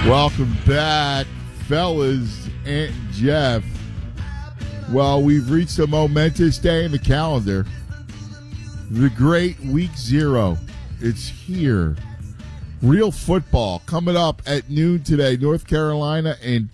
Welcome back, fellas and Jeff. Well, we've reached a momentous day in the calendar. The great week 0. It's here. Real football coming up at noon today. North Carolina and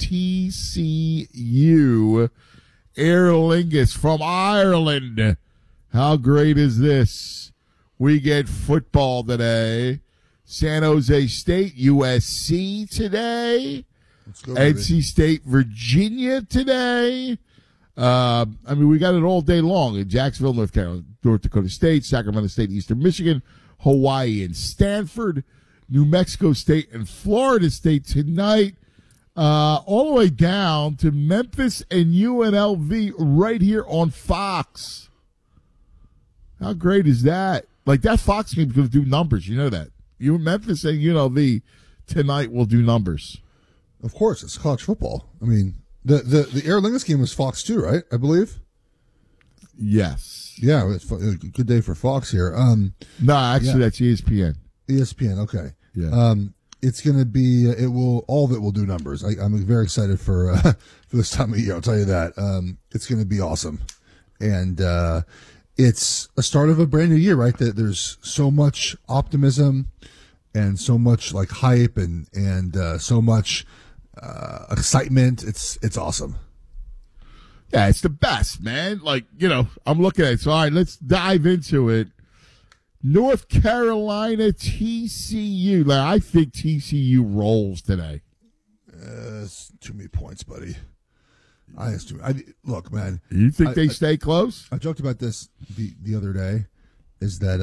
TCU. Aer Lingus from Ireland. How great is this? We get football today. San Jose State, USC today. Let's go, NC State, Virginia today. We got it all day long in Jacksonville, North Carolina, North Dakota State, Sacramento State, Eastern Michigan, Hawaii and Stanford, New Mexico State and Florida State tonight. All the way down to Memphis and UNLV right here on Fox. How great is that? Like, that Fox game is going to do numbers. You know that. Memphis and UNLV tonight will do numbers. Of course, it's college football. I mean, the Aer Lingus game was Fox 2, right? I believe. Yes. Yeah, it's a good day for Fox here. No, actually, that's ESPN. ESPN, okay. Yeah. It's going to be. All of it will do numbers. I'm very excited for this time of year. I'll tell you that. It's going to be awesome, and it's a start of a brand new year, right? That there's so much optimism and so much like hype and so much excitement. It's awesome. Yeah, it's the best, man. Like, I'm looking at it. So, all right, let's dive into it. North Carolina, TCU. Like, I think TCU rolls today. It's too many points, buddy. Look, man. You think they stay close? I joked about this the other day. Is that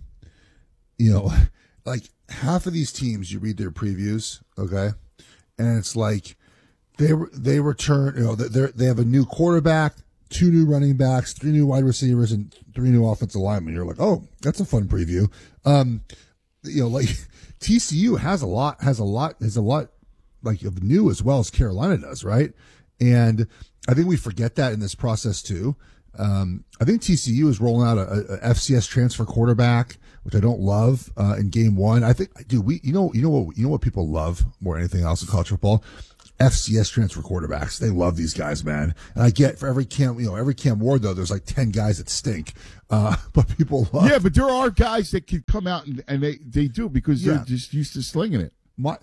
like half of these teams, you read their previews, okay, and it's like they return. They have a new quarterback, 2 new running backs, 3 new wide receivers, and 3 new offensive linemen. You're like, oh, that's a fun preview. Like TCU has a lot like of new as well as Carolina does, right? And I think we forget that in this process too. I think TCU is rolling out a FCS transfer quarterback, which I don't love, in game 1. I think, dude, you know what people love more than anything else in college football? FCS transfer quarterbacks. They love these guys, man. And I get for every Cam Ward though, there's like 10 guys that stink. But people love. Yeah, but there are guys that can come out and they do because they're just used to slinging it. My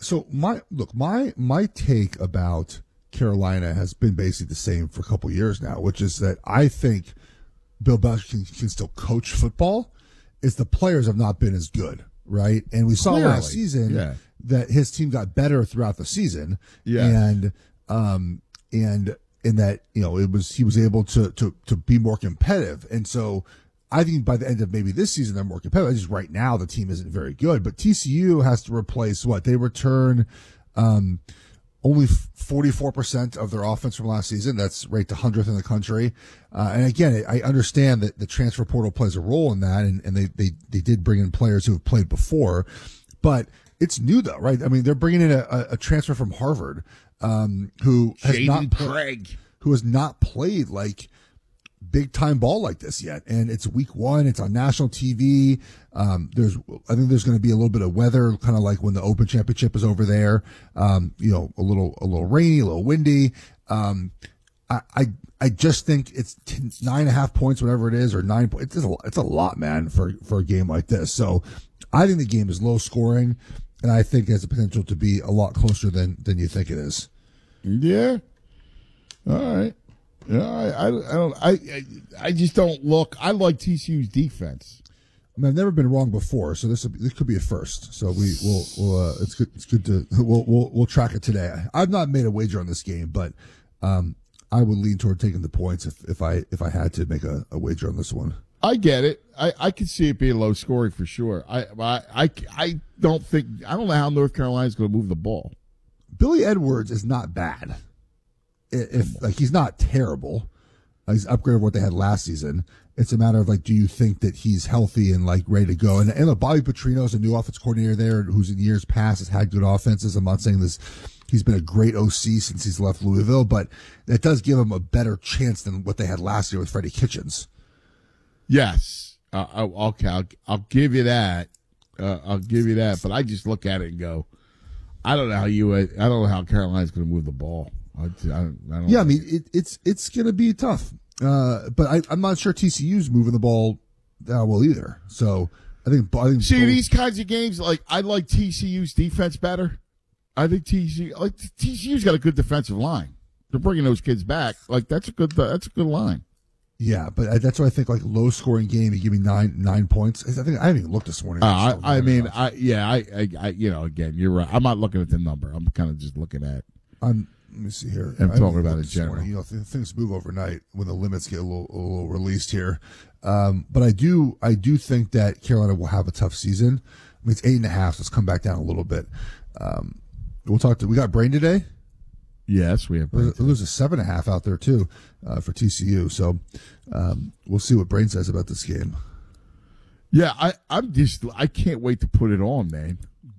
take about Carolina has been basically the same for a couple of years now, which is that I think Bill Belichick can still coach football. It's the players have not been as good, right? And we saw last season that his team got better throughout the season, and in that he was able to be more competitive, and so I think by the end of maybe this season they're more competitive. Just right now the team isn't very good, but TCU has to replace what they return. Only 44% of their offense from last season. That's ranked 100th in the country. And again, I understand that the transfer portal plays a role in that, and they did bring in players who have played before, but it's new though, right? I mean, they're bringing in a transfer from Harvard, who has not played like big time ball like this yet. And it's week 1. It's on national TV. I think there's going to be a little bit of weather, kind of like when the Open Championship is over there. A little rainy, a little windy. I just think it's 9.5 points, whatever it is, or 9 points. It's a lot, man, for a game like this. So I think the game is low scoring, and I think it has the potential to be a lot closer than you think it is. Yeah. All right. Yeah, I just don't look. I like TCU's defense. I mean, I've never been wrong before, so this could be a first. So we'll it's good to we'll track it today. I've not made a wager on this game, but I would lean toward taking the points if I had to make a wager on this one. I get it. I could see it being low scoring for sure. I don't know how North Carolina is going to move the ball. Billy Edwards is not bad. He's not terrible. He's upgraded what they had last season. It's a matter of do you think that he's healthy and ready to go? And Bobby Petrino is a new offense coordinator there, who's in years past has had good offenses. I'm not saying this. He's been a great OC since he's left Louisville, but that does give him a better chance than what they had last year with Freddie Kitchens. Yes. Okay. I'll give you that. But I just look at it and go, I don't know how I don't know how Carolina's going to move the ball. I don't. Yeah, I mean it's going to be tough, but I'm not sure TCU's moving the ball that well either. So I think see these kinds of games. Like I like TCU's defense better. I think TCU's got a good defensive line. They're bringing those kids back. Like that's a good line. Yeah, but that's why I think like low scoring game. You give me nine points. I think I haven't even looked this morning. Again, you're right. I'm not looking at the number. I'm kind of just looking at. Let me see here. I'm talking about it in general. Morning. You know, things move overnight when the limits get a little released here. But I do think that Carolina will have a tough season. I mean, it's 8.5. So let's come back down a little bit. We got Brain today. Yes, we have. Brain. There's a 7.5 out there too for TCU. So we'll see what Brain says about this game. Yeah, I can't wait to put it on, man.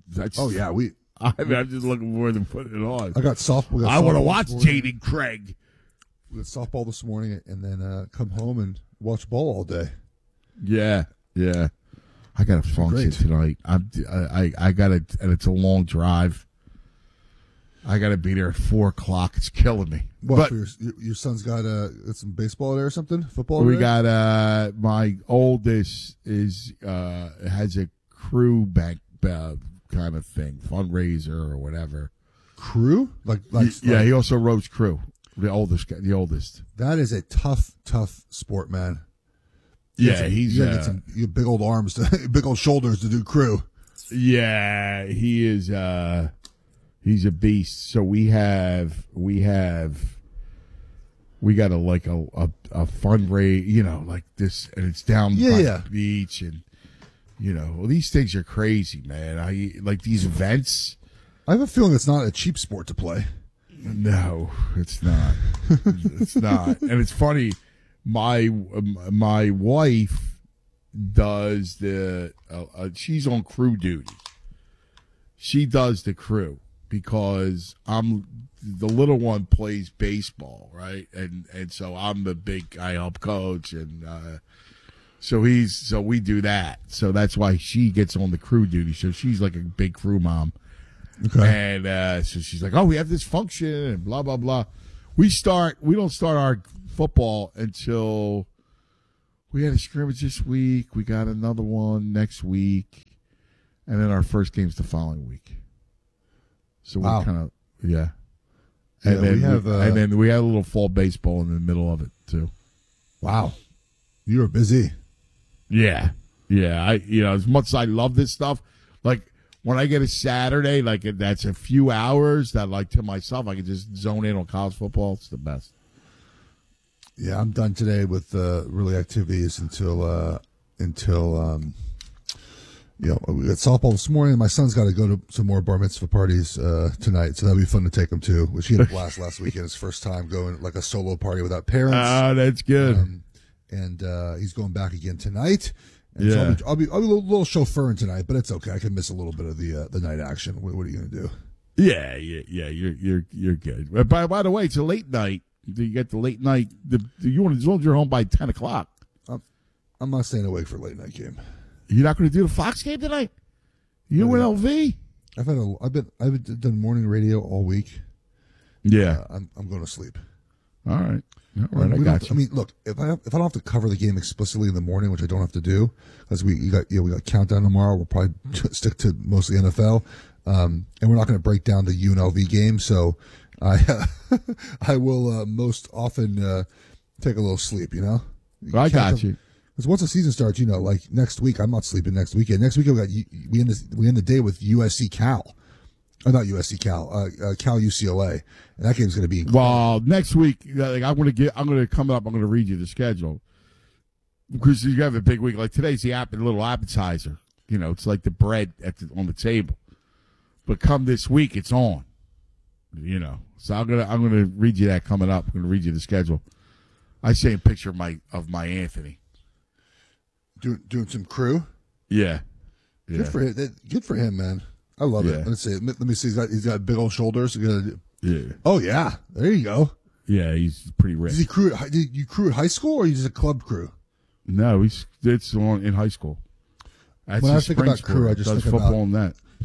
I'm just looking forward to putting it on. I got softball. I want to watch Jaden Craig. We got softball this morning, and then come home and watch ball all day. Yeah. I got a function tonight. I got it, and it's a long drive. I got to be there at 4:00. It's killing me. What? Your son's got some baseball there or something? Football? We got my oldest has a crew bank kind of thing, fundraiser or whatever. Crew? Like he also rows crew. The oldest. That is a tough sport, man. Yeah, you got some big old arms, big old shoulders to do crew. Yeah, he is. He's a beast. So we got a fundraiser, like this, and it's down by the beach, and these things are crazy, man. I like these events. I have a feeling it's not a cheap sport to play. No, it's not. It's not, and it's funny. My wife does she's on crew duty. She does the crew because the little one plays baseball, right? And so I'm the big guy, help coach, and so we do that. So that's why she gets on the crew duty. So she's like a big crew mom. Okay. And so she's like, "Oh, we have this function and blah blah blah." We don't start our football until we had a scrimmage this week. We got another one next week, and then our first game's the following week. So we kind of and then we had a little fall baseball in the middle of it too. Wow, you were busy. Yeah. As much as I love this stuff, like when I get a Saturday, like that's a few hours that, like, to myself, I can just zone in on college football. It's the best. Yeah, I'm done today with really activities until we got softball this morning. My son's got to go to some more bar mitzvah parties tonight, so that'll be fun to take him to. Which he had a blast last weekend. His first time going like a solo party without parents. Ah, that's good. And he's going back again tonight. And so I'll be a little chauffeuring tonight, but it's okay. I can miss a little bit of the night action. What are you going to do? Yeah. You're good. By the way, it's a late night. You get the late night. You want to you're home by 10 o'clock. I'm not staying awake for a late night game. You're not going to do the Fox game tonight? UNLV? I've done morning radio all week. Yeah, I'm going to sleep. All right. I got you. I mean, look, if I don't have to cover the game explicitly in the morning, which I don't have to do, because we got countdown tomorrow. We'll probably stick to mostly NFL, and we're not going to break down the UNLV game. So I will most often take a little sleep. I got you. Because once the season starts, like next week, I'm not sleeping next weekend. Next week, we end the day with USC Cal. Oh, not USC Cal, Cal UCLA, and that game's going to be incredible. Well, next week, like I'm going to come up. I'm going to read you the schedule because you have a big week. Like today's the little appetizer. It's like the bread on the table. But come this week, it's on. So I'm gonna read you that coming up. I'm going to read you the schedule. I see a picture of my Anthony doing some crew. Yeah. Good for him, man. I love it. Let me see. He's got big old shoulders. Yeah. Oh yeah. There you go. Yeah, he's pretty rich. Did you crew at high school or you just a club crew? No, it's in high school. When I think about crew, I just think football and that.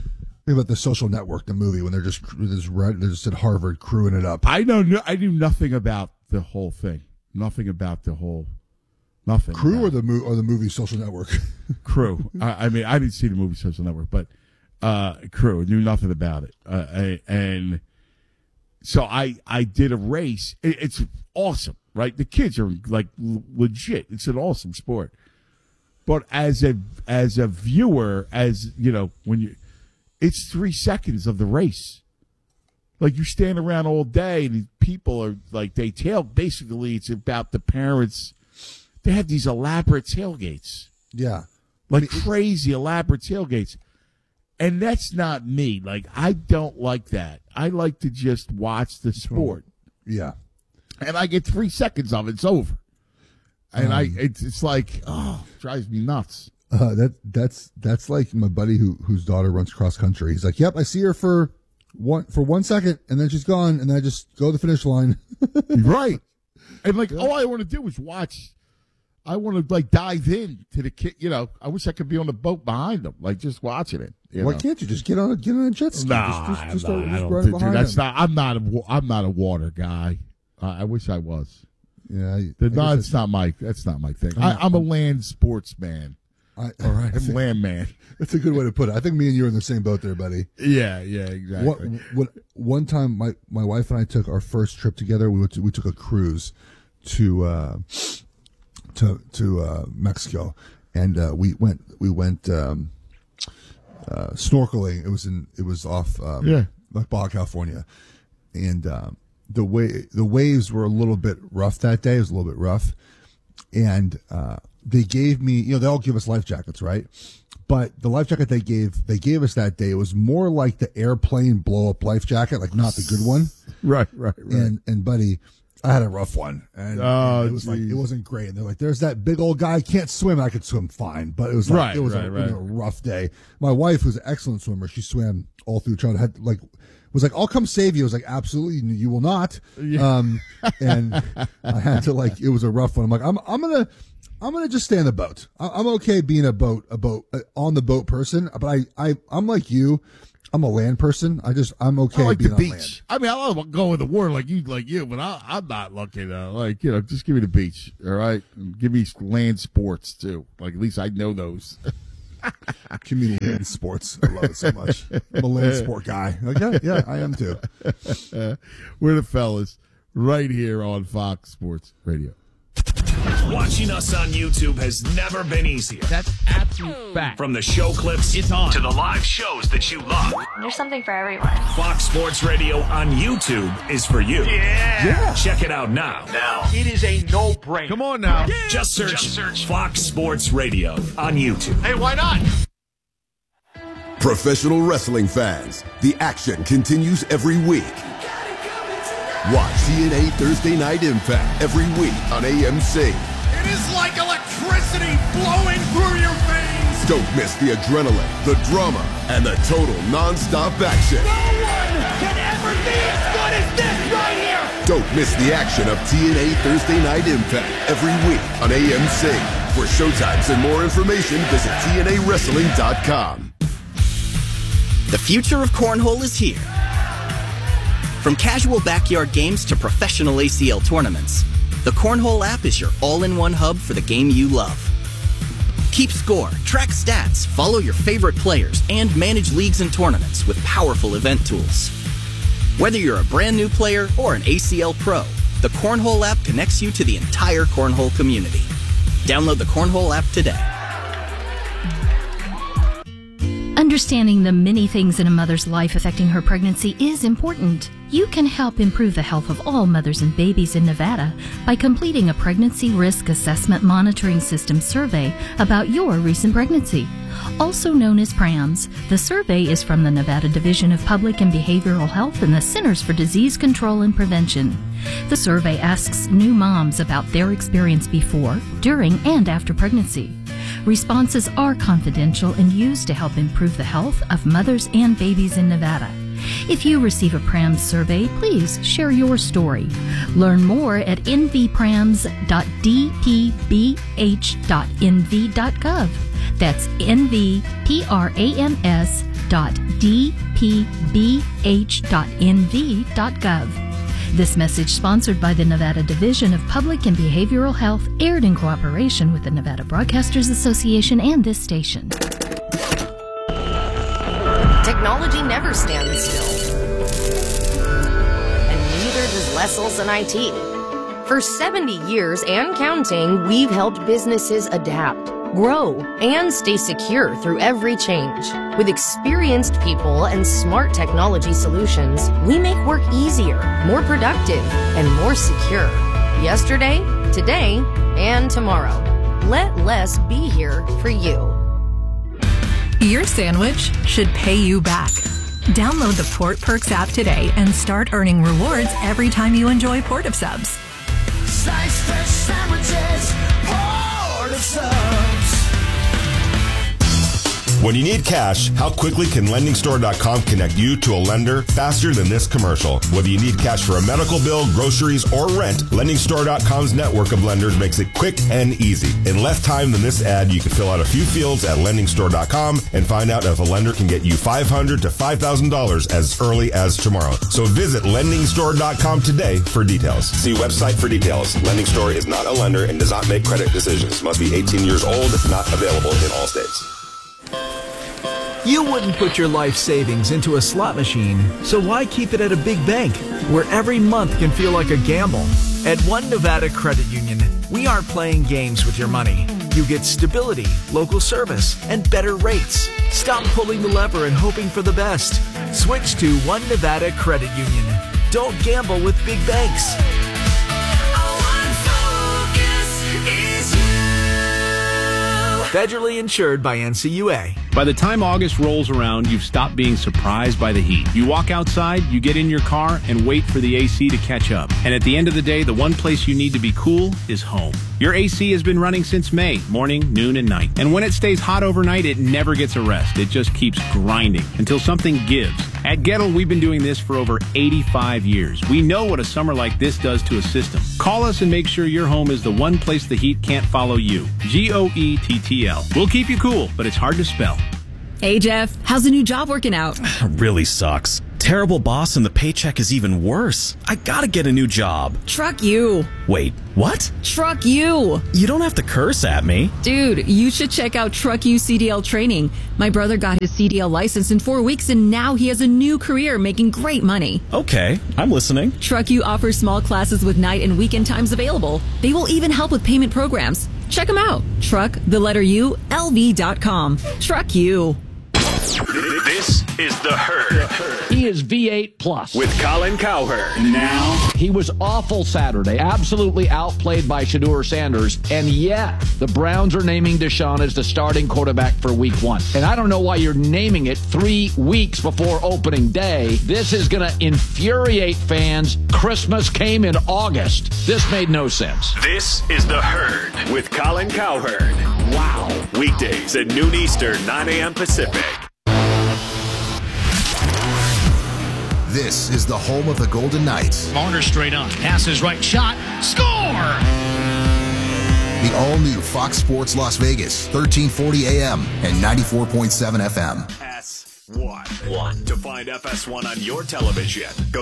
Think about The Social Network, the movie, when they're just at Harvard crewing it up. I knew nothing about the whole thing. Nothing. Crew or the movie Social Network? Crew. I mean, I didn't see the movie Social Network, but Crew. Knew nothing about it. And so I did a race. It's awesome, right? The kids are like legit. It's an awesome sport. But as a viewer, as you know, it's 3 seconds of the race. Like, you stand around all day and people are like, basically it's about the parents. They have these elaborate tailgates. Yeah. Like crazy elaborate tailgates. And that's not me. Like, I don't like that. I like to just watch the sport. Yeah. And I get 3 seconds of it. It's over. And it's like, it drives me nuts. That's like my buddy whose daughter runs cross country. He's like, yep, I see her for 1 second, and then she's gone, and then I just go to the finish line. Right. And like, all I want to do is watch. I want to like dive in to the kid. You know, I wish I could be on the boat behind them, like just watching it. Why can't you just get on a jet ski? Just run behind that's them. not. I'm not a water guy. I wish I was. Yeah, that's not my thing. I'm a land sports man. All right, I'm a land man. That's a good way to put it. I think me and you are in the same boat there, buddy. Yeah, exactly. One time, my wife and I took our first trip together. We took a cruise to Mexico, and we went snorkeling. It was off like Baja California, and the waves were a little bit rough that day. It was a little bit rough, and they gave me, they all give us life jackets, right? But the life jacket they gave us that day, it was more like the airplane blow up life jacket, like not the good one. Right. And buddy, I had a rough one, and it was like, it wasn't great. And they're like, "There's that big old guy, can't swim." I could swim fine, but it was like a rough day. My wife was an excellent swimmer; she swam all through childhood. Was like, "I'll come save you." I was like, "Absolutely, you will not." Yeah. And I had to it was a rough one. I'm like, I'm gonna just stay on the boat. I'm okay being on the boat person, but I'm like you. I'm a land person. I'm okay. I like being the on beach. Land. I mean, I love going to the water like you, but I'm not looking. Just give me the beach, all right? And give me land sports too. Like, at least I know those. Give me land sports. I love it so much. I'm a land sport guy. Yeah, I am too. We're the fellas right here on Fox Sports Radio. Watching us on YouTube has never been easier. That's absolute fact. From the show clips it's on to the live shows that you love. There's something for everyone. Fox Sports Radio on YouTube is for you. Yeah. Check it out now. It is a no-brainer. Come on now. Yeah. Just search Fox Sports Radio on YouTube. Hey, why not? Professional wrestling fans, the action continues every week. Watch TNA Thursday Night Impact every week on AMC. It is like electricity flowing through your veins. Don't miss the adrenaline, the drama, and the total non-stop action. No one can ever be as good as this right here. Don't miss the action of TNA Thursday Night Impact every week on AMC. For showtimes and more information, visit TNAWrestling.com. The future of cornhole is here. From casual backyard games to professional ACL tournaments, the Cornhole app is your all-in-one hub for the game you love. Keep score, track stats, follow your favorite players, and manage leagues and tournaments with powerful event tools. Whether you're a brand new player or an ACL pro, the Cornhole app connects you to the entire cornhole community. Download the Cornhole app today. Understanding the many things in a mother's life affecting her pregnancy is important. You can help improve the health of all mothers and babies in Nevada by completing a Pregnancy Risk Assessment Monitoring System survey about your recent pregnancy. Also known as PRAMS, the survey is from the Nevada Division of Public and Behavioral Health and the Centers for Disease Control and Prevention. The survey asks new moms about their experience before, during, and after pregnancy. Responses are confidential and used to help improve the health of mothers and babies in Nevada. If you receive a PRAMS survey, please share your story. Learn more at nvprams.dpbh.nv.gov. That's nvprams.dpbh.nv.gov. www.dpbh.nv.gov. This message sponsored by the Nevada Division of Public and Behavioral Health, aired in cooperation with the Nevada Broadcasters Association and this station. Technology never stands still. And neither does Lesselson IT. For 70 years and counting, we've helped businesses adapt, grow, and stay secure through every change. With experienced people and smart technology solutions, we make work easier, more productive, and more secure. Yesterday, today, and tomorrow. Let Les be here for you. Your sandwich should pay you back. Download the Port Perks app today and start earning rewards every time you enjoy Port of Subs. Slice fresh sandwiches, Port of Subs. When you need cash, how quickly can LendingStore.com connect you to a lender faster than this commercial? Whether you need cash for a medical bill, groceries, or rent, LendingStore.com's network of lenders makes it quick and easy. In less time than this ad, you can fill out a few fields at LendingStore.com and find out if a lender can get you $500 to $5,000 as early as tomorrow. So visit LendingStore.com today for details. See website for details. Lending Store is not a lender and does not make credit decisions. Must be 18 years old. Not available in all states. You wouldn't put your life savings into a slot machine, so why keep it at a big bank where every month can feel like a gamble? At One Nevada Credit Union, we aren't playing games with your money. You get stability, local service, and better rates. Stop pulling the lever and hoping for the best. Switch to One Nevada Credit Union. Don't gamble with big banks. Federally insured by NCUA. By the time August rolls around, you've stopped being surprised by the heat. You walk outside, you get in your car, and wait for the AC to catch up. And at the end of the day, the one place you need to be cool is home. Your AC has been running since May, morning, noon, and night. And when it stays hot overnight, it never gets a rest. It just keeps grinding until something gives. At Gettle, we've been doing this for over 85 years. We know what a summer like this does to a system. Call us and make sure your home is the one place the heat can't follow you. GOETTL. We'll keep you cool, but it's hard to spell. Hey, Jeff, how's the new job working out? Really sucks. Terrible boss and the paycheck is even worse. I gotta get a new job. Truck you. Wait, what? Truck you. You don't have to curse at me. Dude, you should check out Truck You CDL training. My brother got his CDL license in 4 weeks and now he has a new career making great money. Okay, I'm listening. Truck You offers small classes with night and weekend times available. They will even help with payment programs. Check them out. LV.com. Truck You. This is The Herd. He is V8 Plus. With Colin Cowherd. Now, he was awful Saturday, absolutely outplayed by Shedeur Sanders, and yet the Browns are naming Deshaun as the starting quarterback for Week 1. And I don't know why you're naming it 3 weeks before opening day. This is going to infuriate fans. Christmas came in August. This made no sense. This is The Herd with Colin Cowherd. Wow. Weekdays at noon Eastern, 9 a.m. Pacific. This is the home of the Golden Knights. Marner straight on. Passes right, shot, score! The all-new Fox Sports Las Vegas, 1340 AM and 94.7 FM. FS1. To find FS1 on your television, go